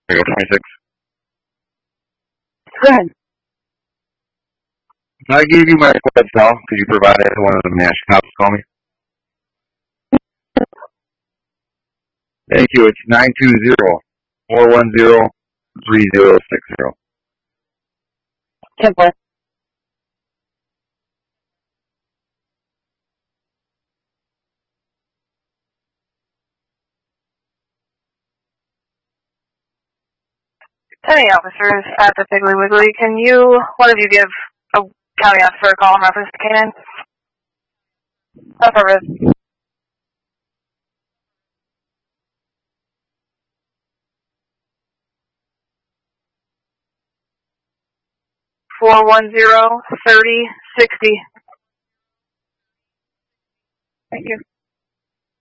There you go, 26. Go ahead. I gave you my request now. Could you provide it to one of the national cops? Call me. Thank you. It's 920-410-3060. Temple. Hey, officers at the Piggly Wiggly. Can one of you give a county officer a call in reference to Canaan? Affirmative. 410-3060. Thank you.